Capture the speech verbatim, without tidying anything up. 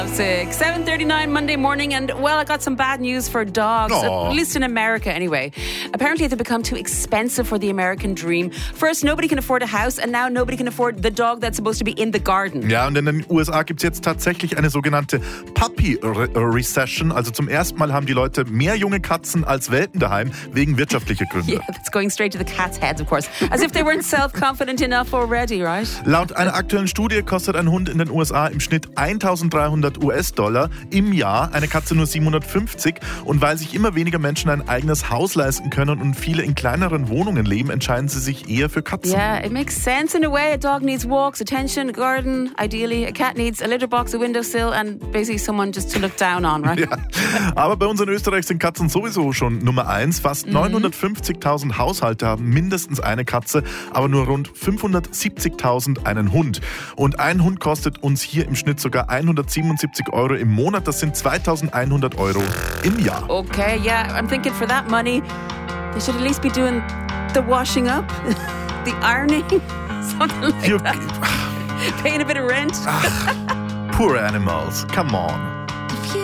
Six, seven thirty-nine Monday morning, and well, I got some bad news for dogs, Aww. at least in America anyway. Apparently they've become too expensive for the American dream. First, nobody can afford a house, and now nobody can afford the dog that's supposed to be in the garden. Ja, und in den U S A gibt es jetzt tatsächlich eine sogenannte Puppy Re- Recession. Also zum ersten Mal haben die Leute mehr junge Katzen als Welpen daheim, wegen wirtschaftlicher Gründe. Yeah, that's going straight to the cat's heads, of course. As if they weren't self-confident enough already, right? Laut einer aktuellen Studie kostet ein Hund in den U S A im Schnitt eintausenddreihundert U S-Dollar im Jahr, eine Katze nur siebenhundertfünfzig. Und weil sich immer weniger Menschen ein eigenes Haus leisten können und viele in kleineren Wohnungen leben, entscheiden sie sich eher für Katzen. Yeah, it makes sense in a way. A dog needs walks, attention, a garden, ideally. A cat needs a litter box, a windowsill, and basically someone just to look down on, right? Ja. Aber bei uns in Österreich sind Katzen sowieso schon Nummer eins. Fast mhm. neunhundertfünfzigtausend Haushalte haben mindestens eine Katze, aber nur rund fünfhundertsiebzigtausend einen Hund. Und ein Hund kostet uns hier im Schnitt sogar hundertsiebenundsiebzig Euro im Monat. Das sind zweitausendeinhundert Euro im Jahr. Okay, yeah, I'm thinking for that money, they should at least be doing the washing up, the ironing, something like You, that. Paying a bit of rent. Poor animals, come on.